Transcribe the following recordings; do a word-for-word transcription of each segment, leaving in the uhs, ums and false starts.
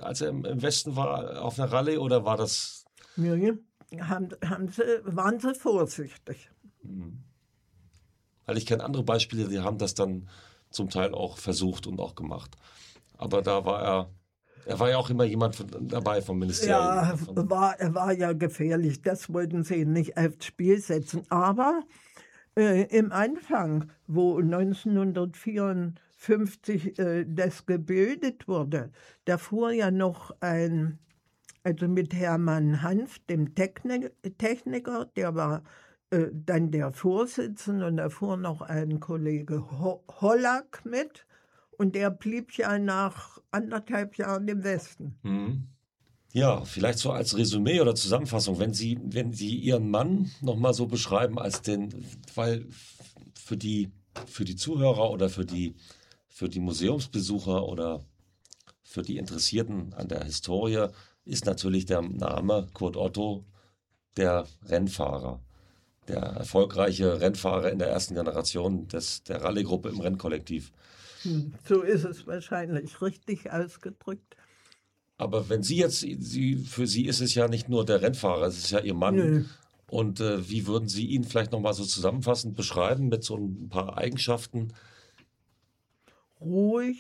als er im, im Westen war, auf einer Rallye, oder war das... Nee, haben, haben sie, waren sie vorsichtig. Weil ich kenne andere Beispiele, die haben das dann zum Teil auch versucht und auch gemacht. Aber da war er, er war ja auch immer jemand von, dabei vom Ministerium. Ja, war, er war ja gefährlich, das wollten sie nicht aufs Spiel setzen. Aber äh, im Anfang, wo neunzehnhundertvierundfünfzig äh, das gebildet wurde, da fuhr ja noch ein, also mit Hermann Hanf, dem Techni- Techniker, der war äh, dann der Vorsitzende, und da fuhr noch ein Kollege Ho- Hollack mit, und der blieb ja nach anderthalb Jahren im Westen. Mhm. Ja, vielleicht so als Resümee oder Zusammenfassung, wenn Sie, wenn Sie Ihren Mann nochmal so beschreiben als den, weil für die, für die Zuhörer oder für die, für die Museumsbesucher oder für die Interessierten an der Historie ist natürlich der Name Kurt Otto der Rennfahrer, der erfolgreiche Rennfahrer in der ersten Generation des, der Rallye-Gruppe im Rennkollektiv. Hm, so ist es wahrscheinlich richtig ausgedrückt. Aber wenn Sie jetzt, Sie, für Sie ist es ja nicht nur der Rennfahrer, es ist ja Ihr Mann. Nö. Und äh, wie würden Sie ihn vielleicht nochmal so zusammenfassend beschreiben mit so ein paar Eigenschaften? Ruhig.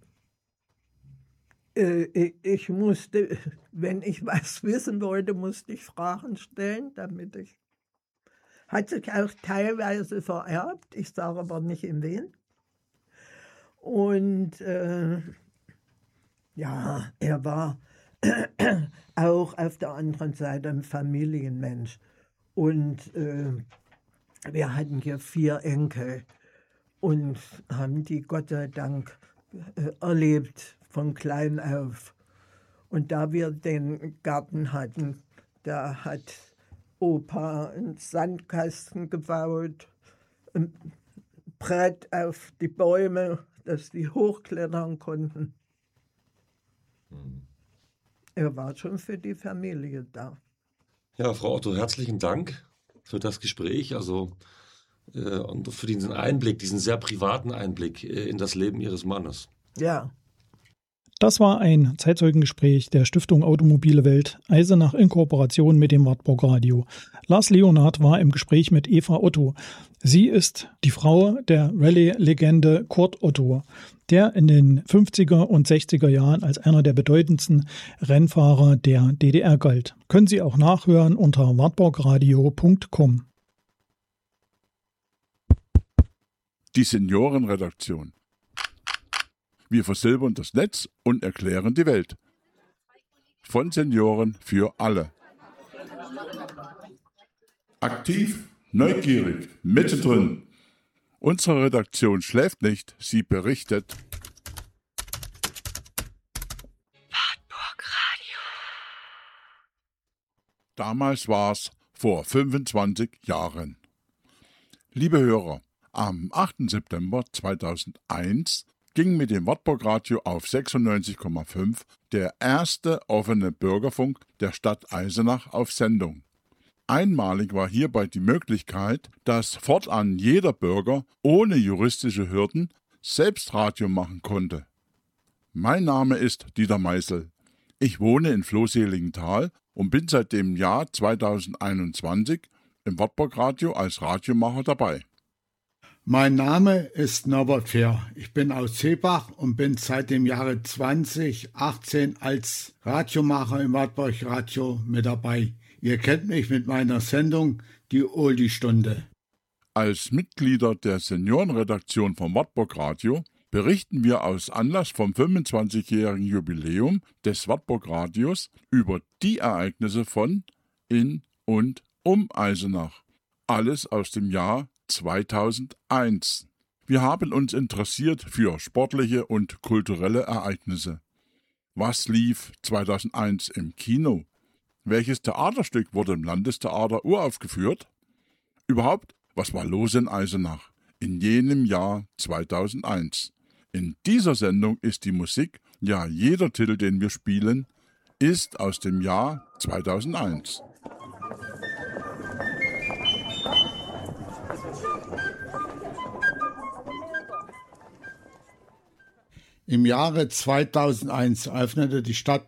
Äh, ich- ich musste, wenn ich was wissen wollte, musste ich Fragen stellen, damit ich. Hat sich auch teilweise vererbt, ich sage aber nicht in wen. Und äh, ja, er war auch auf der anderen Seite ein Familienmensch. Und äh, wir hatten hier vier Enkel und haben die Gott sei Dank äh, erlebt von klein auf. Und da wir den Garten hatten, da hat Opa einen Sandkasten gebaut, ein Brett auf die Bäume, dass die hochklettern konnten. Er war schon für die Familie da. Ja, Frau Otto, herzlichen Dank für das Gespräch, also äh, und für diesen Einblick, diesen sehr privaten Einblick äh, in das Leben Ihres Mannes. Ja. Das war ein Zeitzeugengespräch der Stiftung Automobile Welt Eisenach in Kooperation mit dem Wartburg Radio. Lars Leonhardt war im Gespräch mit Eva Otto. Sie ist die Frau der Rallye-Legende Kurt Otto, der in den fünfziger und sechziger Jahren als einer der bedeutendsten Rennfahrer der D D R galt. Können Sie auch nachhören unter wartburgradio punkt com. Die Seniorenredaktion. Wir versilbern das Netz und erklären die Welt. Von Senioren für alle. Aktiv, neugierig, mittendrin. Unsere Redaktion schläft nicht, sie berichtet. Wartburg Radio. Damals war's vor fünfundzwanzig Jahren. Liebe Hörer, am achten September zweitausendeins ging mit dem Wartburg Radio auf sechsundneunzig Komma fünf der erste offene Bürgerfunk der Stadt Eisenach auf Sendung. Einmalig war hierbei die Möglichkeit, dass fortan jeder Bürger ohne juristische Hürden selbst Radio machen konnte. Mein Name ist Dieter Meißel. Ich wohne in Flohseligenthal und bin seit dem Jahr zweitausendeinundzwanzig im Wartburg Radio als Radiomacher dabei. Mein Name ist Norbert Fehr. Ich bin aus Seebach und bin seit dem Jahre zweitausendachtzehn als Radiomacher im Wartburg Radio mit dabei. Ihr kennt mich mit meiner Sendung Die Oldie-Stunde. Als Mitglieder der Seniorenredaktion vom Wartburg Radio berichten wir aus Anlass vom fünfundzwanzigjährigen Jubiläum des Wartburg Radios über die Ereignisse von, in und um Eisenach. Alles aus dem Jahr zweitausendeins. Wir haben uns interessiert für sportliche und kulturelle Ereignisse. Was lief zweitausendeins im Kino? Welches Theaterstück wurde im Landestheater uraufgeführt? Überhaupt, was war los in Eisenach in jenem Jahr zweitausendeins? In dieser Sendung ist die Musik, ja jeder Titel, den wir spielen, ist aus dem Jahr zweitausendeins. Im Jahre zweitausendeins eröffnete die Stadt